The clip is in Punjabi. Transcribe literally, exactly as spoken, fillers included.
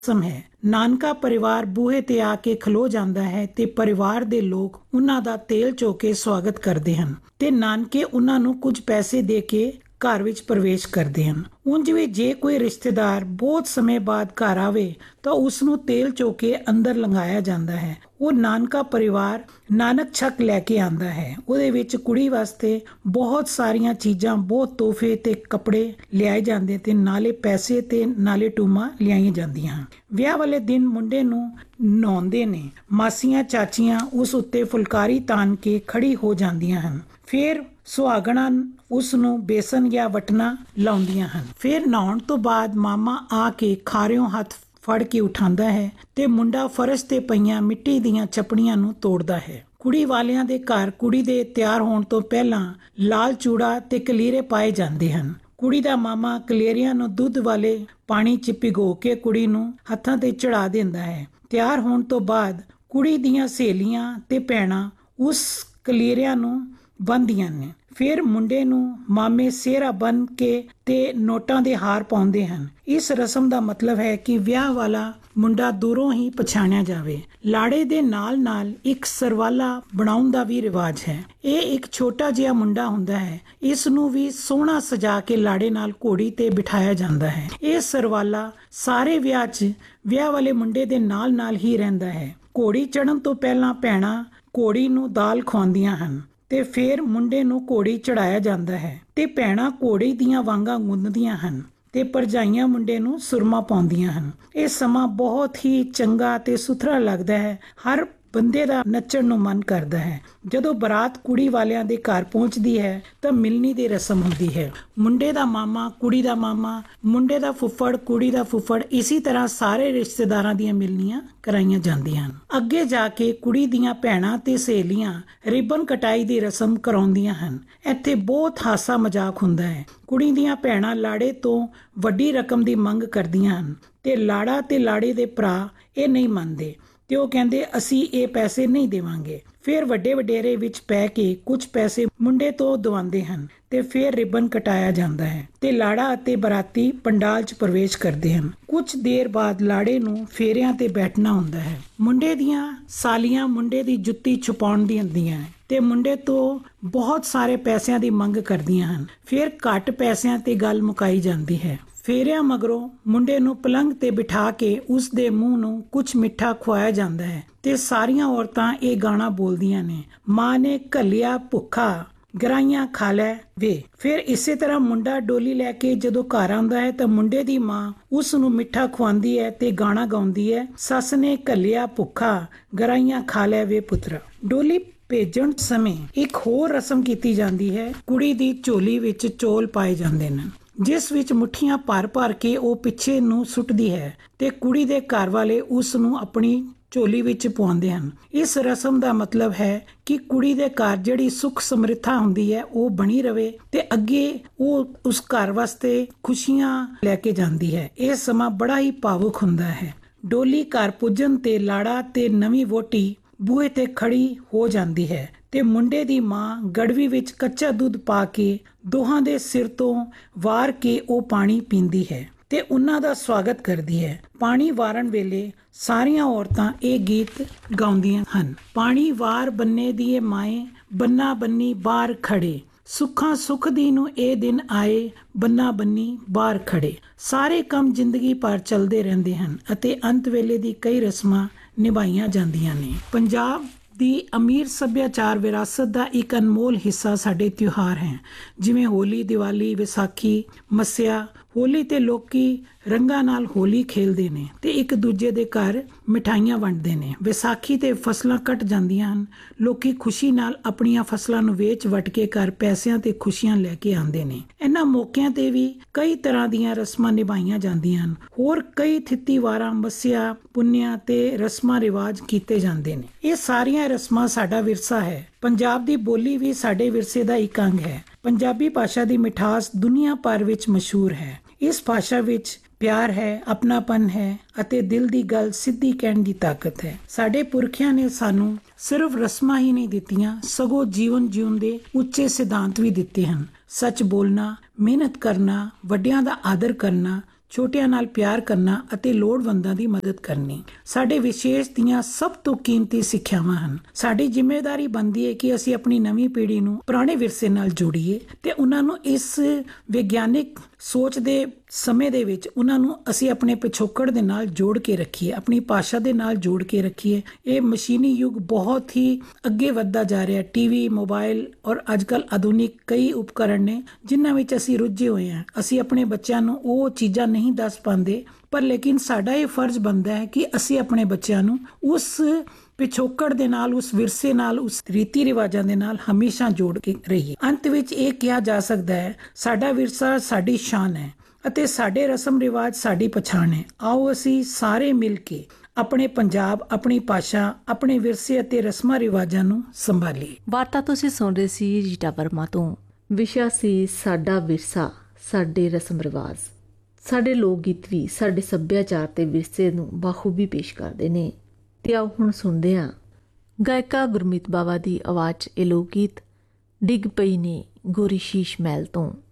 ਰਸਮ ਹੈ। ਨਾਨਕਾ ਪਰਿਵਾਰ ਬੂਹੇ ਤੇ ਆ ਕੇ ਖਲੋ ਜਾਂਦਾ ਹੈ ਤੇ ਪਰਿਵਾਰ ਦੇ ਲੋਕ ਉਹਨਾਂ ਦਾ ਤੇਲ ਚੋ ਕੇ ਸਵਾਗਤ ਕਰਦੇ ਹਨ ਤੇ ਨਾਨਕੇ ਉਹਨਾਂ ਨੂੰ ਕੁਝ ਪੈਸੇ ਦੇ ਕੇ ਘਰ ਵਿੱਚ ਪ੍ਰਵੇਸ਼ ਕਰਦੇ ਹਨ। ਉਂਝ ਵੀ ਜੇ ਕੋਈ ਰਿਸ਼ਤੇਦਾਰ ਬਹੁਤ ਸਮੇਂ ਬਾਅਦ ਘਰ ਆਵੇ ਤਾਂ ਉਸ ਨੂੰ ਤੇਲ ਚੋ ਕੇ ਅੰਦਰ ਲੰਘਾਇਆ ਜਾਂਦਾ ਹੈ। ਉਹ ਨਾਨਕਾ ਪਰਿਵਾਰ ਨਾਨਕ ਛੱਕ ਲੈ ਕੇ ਆਂਦਾ ਹੈ। ਉਹਦੇ ਵਿੱਚ ਕੁੜੀ ਵਾਸਤੇ ਬਹੁਤ ਸਾਰੀਆਂ ਚੀਜ਼ਾਂ, ਬਹੁਤ ਤੋਹਫੇ ਤੇ ਕੱਪੜੇ ਲਿਆਏ ਜਾਂਦੇ ਤੇ ਨਾਲੇ ਪੈਸੇ ਤੇ ਨਾਲੇ ਟੂਮਾਂ ਲਿਆਈਆਂ ਜਾਂਦੀਆਂ ਹਨ। ਵਿਆਹ ਵਾਲੇ ਦਿਨ ਮੁੰਡੇ ਨੂੰ ਨਹਾਉਂਦੇ ਨੇ। ਮਾਸੀਆਂ ਚਾਚੀਆਂ ਉਸ ਉੱਤੇ ਫੁਲਕਾਰੀ ਤਾਣ ਕੇ ਖੜੀ ਹੋ ਜਾਂਦੀਆਂ ਹਨ। ਫਿਰ ਸੁਹਾਗਣਾ ਉਸ ਨੂੰ ਬੇਸਨ ਜਾਂ ਵਟਣਾ ਲਾਉਂਦੀਆਂ ਹਨ। ਫਿਰ ਨਹਾਉਣ ਤੋਂ ਬਾਅਦ ਮਾਮਾ ਆ ਕੇ ਖਾਰਿਓਂ ਹੱਥ ਫੜ ਕੇ ਉਠਾਉਂਦਾ ਹੈ ਤੇ ਮੁੰਡਾ ਫਰਸ਼ ਤੇ ਪਈਆਂ ਮਿੱਟੀ ਦੀਆਂ ਚਪੜੀਆਂ ਨੂੰ ਤੋੜਦਾ ਹੈ। ਕੁੜੀ ਵਾਲਿਆਂ ਦੇ ਘਰ ਕੁੜੀ ਦੇ ਤਿਆਰ ਹੋਣ ਤੋਂ ਪਹਿਲਾਂ ਲਾਲ ਚੂੜਾ ਤੇ ਕਲੀਰੇ ਪਾਏ ਜਾਂਦੇ ਹਨ। ਕੁੜੀ ਦਾ ਮਾਮਾ ਕਲੀਰਿਆਂ ਨੂੰ ਦੁੱਧ ਵਾਲੇ ਪਾਣੀ 'ਚ ਭਿਗੋ ਕੇ ਕੁੜੀ ਨੂੰ ਹੱਥਾਂ ਤੇ ਚੜਾ ਦਿੰਦਾ ਹੈ। ਤਿਆਰ ਹੋਣ ਤੋਂ ਬਾਅਦ ਕੁੜੀ ਦੀਆਂ ਸਹੇਲੀਆਂ ਤੇ ਭੈਣਾਂ ਉਸ ਕਲੀਰਿਆਂ ਨੂੰ ਬੰਨ੍ਹਦੀਆਂ ਨੇ। ਫਿਰ ਮੁੰਡੇ ਨੂੰ ਮਾਮੇ ਸਿਹਰਾ ਬੰਨ੍ਹ ਕੇ ਤੇ ਨੋਟਾਂ ਦੇ ਹਾਰ ਪਾਉਂਦੇ ਹਨ। ਇਸ ਰਸਮ ਦਾ ਮਤਲਬ ਹੈ ਕਿ ਵਿਆਹ ਵਾਲਾ ਮੁੰਡਾ ਦੂਰੋਂ ਹੀ ਪਛਾਣਿਆ ਜਾਵੇ। ਲਾੜੇ ਦੇ ਨਾਲ ਨਾਲ ਇੱਕ ਸਰਵਾਲਾ ਬਣਾਉਣ ਦਾ ਵੀ ਰਿਵਾਜ ਹੈ। ਇਹ ਇੱਕ ਛੋਟਾ ਜਿਹਾ ਮੁੰਡਾ ਹੁੰਦਾ ਹੈ। ਇਸ ਨੂੰ ਵੀ ਸੋਹਣਾ ਸਜਾ ਕੇ ਲਾੜੇ ਨਾਲ ਘੋੜੀ ਤੇ ਬਿਠਾਇਆ ਜਾਂਦਾ ਹੈ। ਇਹ ਸਰਵਾਲਾ ਸਾਰੇ ਵਿਆਹ 'ਚ ਵਿਆਹ ਵਾਲੇ ਮੁੰਡੇ ਦੇ ਨਾਲ ਨਾਲ ਹੀ ਰਹਿੰਦਾ ਹੈ। ਘੋੜੀ ਚੜ੍ਹਨ ਤੋਂ ਪਹਿਲਾਂ ਭੈਣਾਂ ਘੋੜੀ ਨੂੰ ਦਾਲ ਖਵਾਉਂਦੀਆਂ ਹਨ ਤੇ ਫਿਰ ਮੁੰਡੇ ਨੂੰ ਘੋੜੀ ਚੜਾਇਆ ਜਾਂਦਾ ਹੈ ਤੇ ਭੈਣਾਂ ਘੋੜੀ ਦੀਆਂ ਵਾਂਗਾਂ ਗੁੰਨਦੀਆਂ ਹਨ ਤੇ ਭਰਜਾਈਆਂ ਮੁੰਡੇ ਨੂੰ ਸੁਰਮਾ ਪਾਉਂਦੀਆਂ ਹਨ। ਇਹ ਸਮਾਂ ਬਹੁਤ ਹੀ ਚੰਗਾ ਤੇ ਸੁਥਰਾ ਲੱਗਦਾ ਹੈ। ਹਰ ਬੰਦੇ ਦਾ ਨੱਚਣ ਨੂੰ ਮਨ ਕਰਦਾ ਹੈ। ਜਦੋਂ ਬਰਾਤ ਕੁੜੀ ਵਾਲਿਆਂ ਦੇ ਘਰ ਪਹੁੰਚਦੀ ਹੈ ਤਾਂ ਮਿਲਣੀ ਦੀ ਰਸਮ ਹੁੰਦੀ ਹੈ। ਮੁੰਡੇ ਦਾ ਮਾਮਾ, ਕੁੜੀ ਦਾ ਮਾਮਾ, ਮੁੰਡੇ ਦਾ ਫੁੱਫੜ, ਕੁੜੀ ਦਾ ਫੁੱਫੜ, ਇਸੇ ਤਰ੍ਹਾਂ ਸਾਰੇ ਰਿਸ਼ਤੇਦਾਰਾਂ ਦੀਆਂ ਮਿਲਣੀਆਂ ਕਰਾਈਆਂ ਜਾਂਦੀਆਂ ਹਨ। ਅੱਗੇ ਜਾ ਕੇ ਕੁੜੀ ਦੀਆਂ ਭੈਣਾਂ ਤੇ ਸਹੇਲੀਆਂ ਰਿਬਨ ਕਟਾਈ ਦੀ ਰਸਮ ਕਰਾਉਂਦੀਆਂ ਹਨ। ਇੱਥੇ ਬਹੁਤ ਹਾਸਾ ਮਜ਼ਾਕ ਹੁੰਦਾ ਹੈ। ਕੁੜੀ ਦੀਆਂ ਭੈਣਾਂ ਲਾੜੇ ਤੋਂ ਵੱਡੀ ਰਕਮ ਦੀ ਮੰਗ ਕਰਦੀਆਂ ਹਨ ਤੇ ਲਾੜਾ ਤੇ ਲਾੜੇ ਦੇ ਭਰਾ ਇਹ ਨਹੀਂ ਮੰਨਦੇ ਤੇ ਉਹ ਕਹਿੰਦੇ ਅਸੀਂ ਇਹ ਪੈਸੇ ਨਹੀਂ ਦੇਵਾਂਗੇ। ਫਿਰ ਵੱਡੇ ਵਡੇਰੇ ਵਿੱਚ ਪੈ ਕੇ ਕੁਝ ਪੈਸੇ ਮੁੰਡੇ ਤੋਂ ਦਵਾਉਂਦੇ ਹਨ ਤੇ ਫਿਰ ਰਿਬਨ ਕਟਾਇਆ ਜਾਂਦਾ ਹੈ ਤੇ ਲਾੜਾ ਅਤੇ ਬਰਾਤੀ ਪੰਡਾਲ 'ਚ ਪ੍ਰਵੇਸ਼ ਕਰਦੇ ਹਨ। ਕੁਝ ਦੇਰ ਬਾਅਦ ਲਾੜੇ ਨੂੰ ਫੇਰਿਆਂ ਤੇ ਬੈਠਣਾ ਹੁੰਦਾ ਹੈ। ਮੁੰਡੇ ਦੀਆਂ ਸਾਲੀਆਂ ਮੁੰਡੇ ਦੀ ਜੁੱਤੀ ਛੁਪਾਉਣ ਦੀ ਹੁੰਦੀਆਂ ਨੇ ਤੇ ਮੁੰਡੇ ਤੋਂ ਬਹੁਤ ਸਾਰੇ ਪੈਸਿਆਂ ਦੀ ਮੰਗ ਕਰਦੀਆਂ ਹਨ। ਫਿਰ ਘੱਟ ਪੈਸਿਆਂ ਤੇ ਗੱਲ ਮੁਕਾਈ ਜਾਂਦੀ ਹੈ। ਫੇਰਿਆਂ ਮਗਰੋਂ ਮੁੰਡੇ ਨੂੰ ਪਲੰਘ ਤੇ ਬਿਠਾ ਕੇ ਉਸ ਦੇ ਮੂੰਹ ਨੂੰ ਕੁਝ ਮਿੱਠਾ ਖਵਾਇਆ ਜਾਂਦਾ ਹੈ ਤੇ ਸਾਰੀਆਂ ਔਰਤਾਂ ਇਹ ਗਾਣਾ ਬੋਲਦੀਆਂ ਨੇ, ਮਾਂ ਨੇ ਘੱਲਿਆ ਭੁੱਖਾ ਗਰਾਈਆਂ ਖਾ ਲੈ ਵੇ। ਫਿਰ ਇਸੇ ਤਰ੍ਹਾਂ ਮੁੰਡਾ ਡੋਲੀ ਲੈ ਕੇ ਜਦੋਂ ਘਰ ਆਉਂਦਾ ਹੈ ਤਾਂ ਮੁੰਡੇ ਦੀ ਮਾਂ ਉਸ ਨੂੰ ਮਿੱਠਾ ਖਵਾਉਂਦੀ ਹੈ ਤੇ ਗਾਣਾ ਗਾਉਂਦੀ ਹੈ, ਸੱਸ ਨੇ ਘੱਲਿਆ ਭੁੱਖਾ ਗਰਾਈਆਂ ਖਾ ਲੈ ਵੇ ਪੁੱਤਰਾ। ਡੋਲੀ ਭੇਜਣ ਸਮੇਂ ਇੱਕ ਹੋਰ ਰਸਮ ਕੀਤੀ ਜਾਂਦੀ ਹੈ। ਕੁੜੀ ਦੀ ਝੋਲੀ ਵਿੱਚ ਚੌਲ ਪਾਏ ਜਾਂਦੇ ਨੇ ਜਿਸ ਵਿੱਚ ਮੁੱਠੀਆਂ ਭਰ ਭਰ ਕੇ ਉਹ ਪਿੱਛੇ ਨੂੰ ਸੁੱਟਦੀ ਹੈ ਤੇ ਕੁੜੀ ਦੇ ਘਰ ਵਾਲੇ ਉਸ ਨੂੰ ਆਪਣੀ ਝੋਲੀ ਵਿੱਚ ਪਵਾਉਂਦੇ ਹਨ। ਇਸ ਰਸਮ ਦਾ ਮਤਲਬ ਹੈ ਕਿ ਕੁੜੀ ਦੇ ਘਰ ਜਿਹੜੀ ਸੁੱਖ ਸਮਰਿੱਧਾ ਹੁੰਦੀ ਹੈ ਉਹ ਬਣੀ ਰਵੇ ਤੇ ਅੱਗੇ ਉਹ ਉਸ ਘਰ ਵਾਸਤੇ ਖੁਸ਼ੀਆਂ ਲੈ ਕੇ ਜਾਂਦੀ ਹੈ। ਇਹ ਸਮਾਂ ਬੜਾ ਹੀ ਭਾਵੁਕ ਹੁੰਦਾ ਹੈ। ਡੋਲੀ ਘਰ ਪੁੱਜਣ ਤੇ ਲਾੜਾ ਤੇ ਨਵੀਂ ਵਹੁਟੀ ਬੂਹੇ ਤੇ ਖੜੀ ਹੋ ਜਾਂਦੀ ਹੈ ਤੇ ਮੁੰਡੇ ਦੀ ਮਾਂ ਗੜਵੀ ਵਿੱਚ ਕੱਚਾ ਦੁੱਧ ਪਾ ਕੇ ਦੋਹਾਂ ਦੇ ਸਿਰ ਤੋਂ ਵਾਰ ਕੇ ਉਹ ਪਾਣੀ ਪੀਂਦੀ ਹੈ ਤੇ ਉਹਨਾਂ ਦਾ ਸਵਾਗਤ ਕਰਦੀ ਹੈ। ਪਾਣੀ ਵਾਰਨ ਵੇਲੇ ਸਾਰੀਆਂ ਔਰਤਾਂ ਇਹ ਗੀਤ ਗਾਉਂਦੀਆਂ ਹਨ। ਪਾਣੀ ਵਾਰ ਬੰਨੇ ਦੀਏ ਮਾਏ, ਬੰਨਾ ਬੰਨੀ ਬਾਹਰ ਖੜੇ, ਸੁੱਖਾਂ ਸੁੱਖ ਦੀ ਨੂੰ ਇਹ ਦਿਨ ਆਏ, ਬੰਨਾ ਬੰਨੀ ਬਾਹਰ ਖੜੇ। ਸਾਰੇ ਕੰਮ ਜ਼ਿੰਦਗੀ ਭਰ ਚੱਲਦੇ ਰਹਿੰਦੇ ਹਨ ਅਤੇ ਅੰਤ ਵੇਲੇ ਦੀ ਕਈ ਰਸਮਾਂ ਨਿਭਾਈਆਂ ਜਾਂਦੀਆਂ ਨੇ। ਪੰਜਾਬ ਦੀ ਅਮੀਰ ਸੱਭਿਆਚਾਰ ਵਿਰਾਸਤ ਦਾ ਇੱਕ ਅਨਮੋਲ ਹਿੱਸਾ ਸਾਡੇ ਤਿਉਹਾਰ ਹੈ, ਜਿਵੇਂ ਹੋਲੀ, ਦੀਵਾਲੀ, ਵਿਸਾਖੀ, ਮੱਸਿਆ। ਹੋਲੀ ਤੇ ਲੋਕੀ ਰੰਗਾਂ ਨਾਲ ਹੋਲੀ ਖੇਲਦੇ ਨੇ ਤੇ ਇੱਕ ਦੂਜੇ ਦੇ ਘਰ ਮਿਠਾਈਆਂ ਵੰਡਦੇ ਨੇ। ਵਿਸਾਖੀ ਤੇ ਫਸਲਾਂ ਕੱਟ ਜਾਂਦੀਆਂ ਹਨ। ਲੋਕੀ ਖੁਸ਼ੀ ਨਾਲ ਆਪਣੀਆਂ ਫਸਲਾਂ ਨੂੰ ਵੇਚ ਵਟ ਕੇ ਘਰ ਪੈਸਿਆਂ ਤੇ ਖੁਸ਼ੀਆਂ ਲੈ ਕੇ ਆਉਂਦੇ ਨੇ। ਇਹਨਾਂ ਮੌਕਿਆਂ ਤੇ ਵੀ ਕਈ ਤਰ੍ਹਾਂ ਦੀਆਂ ਰਸਮਾਂ ਨਿਭਾਈਆਂ ਜਾਂਦੀਆਂ ਹਨ। ਹੋਰ ਕਈ ਥਿੱਤੀਵਾਰਾਂ, ਮੱਸਿਆ, ਪੁੰਨਿਆ ਤੇ ਰਸਮਾਂ ਰਿਵਾਜ ਕੀਤੇ ਜਾਂਦੇ ਨੇ। ਇਹ ਸਾਰੀਆਂ ਰਸਮਾਂ ਸਾਡਾ ਵਿਰਸਾ ਹੈ। ਪੰਜਾਬ ਦੀ ਬੋਲੀ ਵੀ ਸਾਡੇ ਵਿਰਸੇ ਦਾ ਇੱਕ ਅੰਗ ਹੈ। ਪੰਜਾਬੀ ਭਾਸ਼ਾ ਦੀ ਮਿਠਾਸ ਦੁਨੀਆ ਭਰ ਵਿੱਚ ਮਸ਼ਹੂਰ ਹੈ। ਇਸ ਭਾਸ਼ਾ ਵਿੱਚ ਪਿਆਰ ਹੈ, ਆਪਣਾਪਨ ਹੈ ਅਤੇ ਦਿਲ ਦੀ ਗੱਲ ਸਿੱਧੀ ਕਹਿਣ ਦੀ ਤਾਕਤ ਹੈ। ਸਾਡੇ ਪੁਰਖਿਆਂ ਨੇ ਸਾਨੂੰ ਸਿਰਫ ਰਸਮਾਂ ਹੀ ਨਹੀਂ ਦਿੱਤੀਆਂ, ਸਗੋਂ ਜੀਵਨ ਜਿਉਣ ਦੇ ਉੱਚੇ ਸਿਧਾਂਤ ਵੀ ਦਿੱਤੇ ਹਨ। ਸੱਚ ਬੋਲਣਾ, ਮਿਹਨਤ ਕਰਨਾ, ਵੱਡਿਆਂ ਦਾ ਆਦਰ ਕਰਨਾ, ਛੋਟਿਆਂ ਨਾਲ ਪਿਆਰ ਕਰਨਾ ਅਤੇ ਲੋੜਵੰਦਾਂ ਦੀ ਮਦਦ ਕਰਨੀ ਸਾਡੇ ਵਿਸ਼ੇਸ਼ ਦੀਆਂ ਸਭ ਤੋਂ ਕੀਮਤੀ ਸਿੱਖਿਆਵਾਂ ਹਨ। ਸਾਡੀ ਜ਼ਿੰਮੇਵਾਰੀ ਬਣਦੀ ਹੈ ਕਿ ਅਸੀਂ ਆਪਣੀ ਨਵੀਂ ਪੀੜ੍ਹੀ ਨੂੰ ਪੁਰਾਣੇ ਵਿਰਸੇ ਨਾਲ ਜੋੜੀਏ ਤੇ ਉਹਨਾਂ ਨੂੰ ਇਸ ਵਿਗਿਆਨਿਕ ਸੋਚ ਦੇ ਸਮੇਂ ਦੇ ਵਿੱਚ ਉਹਨਾਂ ਨੂੰ ਅਸੀਂ ਆਪਣੇ ਪਿਛੋਕੜ ਦੇ ਨਾਲ ਜੋੜ ਕੇ ਰੱਖੀਏ, ਆਪਣੀ ਭਾਸ਼ਾ ਦੇ ਨਾਲ ਜੋੜ ਕੇ ਰੱਖੀਏ। ਇਹ ਮਸ਼ੀਨੀ ਯੁੱਗ ਬਹੁਤ ਹੀ ਅੱਗੇ ਵੱਧਦਾ ਜਾ ਰਿਹਾ। ਟੀਵੀ, ਮੋਬਾਈਲ ਔਰ ਅੱਜ ਕੱਲ੍ਹ ਆਧੁਨਿਕ ਕਈ ਉਪਕਰਨ ਨੇ ਜਿਨ੍ਹਾਂ ਵਿੱਚ ਅਸੀਂ ਰੁੱਝੇ ਹੋਏ ਹਾਂ। ਅਸੀਂ ਆਪਣੇ ਬੱਚਿਆਂ ਨੂੰ ਉਹ ਚੀਜ਼ਾਂ ਨਹੀਂ ਦੱਸ ਪਾਉਂਦੇ, ਪਰ ਲੇਕਿਨ ਸਾਡਾ ਇਹ ਫਰਜ਼ ਬਣਦਾ ਹੈ ਕਿ ਅਸੀਂ ਆਪਣੇ ਬੱਚਿਆਂ ਨੂੰ ਉਸ ਪਿਛੋਕੜ ਦੇ ਨਾਲ, ਉਸ ਵਿਰਸੇ ਨਾਲ, ਉਸ ਰੀਤੀ ਰਿਵਾਜਾਂ ਦੇ ਨਾਲ ਹਮੇਸ਼ਾ ਜੋੜ ਕੇ ਰਹੀਏ। ਅੰਤ ਵਿੱਚ ਇਹ ਕਿਹਾ ਜਾ ਸਕਦਾ ਹੈ, ਸਾਡਾ ਵਿਰਸਾ ਸਾਡੀ ਸ਼ਾਨ ਹੈ ਅਤੇ ਸਾਡੇ ਰਸਮ ਰਿਵਾਜ ਸਾਡੀ ਪਛਾਣ ਹੈ। ਆਓ ਅਸੀਂ ਸਾਰੇ ਮਿਲ ਕੇ ਆਪਣੇ ਪੰਜਾਬ, ਆਪਣੀ ਭਾਸ਼ਾ, ਆਪਣੇ ਵਿਰਸੇ ਅਤੇ ਰਸਮਾਂ ਰਿਵਾਜਾਂ ਨੂੰ ਸੰਭਾਲੀਏ। ਵਾਰਤਾ ਤੁਸੀਂ ਸੁਣ ਰਹੇ ਸੀ ਰੀਟਾ ਵਰਮਾ ਤੋਂ। ਵਿਸ਼ਾ ਸੀ ਸਾਡਾ ਵਿਰਸਾ, ਸਾਡੇ ਰਸਮ ਰਿਵਾਜ। ਸਾਡੇ ਲੋਕ ਗੀਤ ਵੀ ਸਾਡੇ ਸੱਭਿਆਚਾਰ ਤੇ ਵਿਰਸੇ ਨੂੰ ਬਾਖੂਬੀ ਪੇਸ਼ ਕਰਦੇ ਨੇ। ਤੇ ਆਓ ਹੁਣ ਸੁਣਦੇ ਹਾਂ ਗਾਇਕਾ ਗੁਰਮੀਤ ਬਾਵਾ ਦੀ ਆਵਾਜ਼ 'ਚ ਇਹ ਲੋਕ ਗੀਤ ਡਿੱਗ ਪਈ ਨੇ ਗੋਰੀ ਸ਼ੀਸ਼ ਮਹਿਲ ਤੋਂ।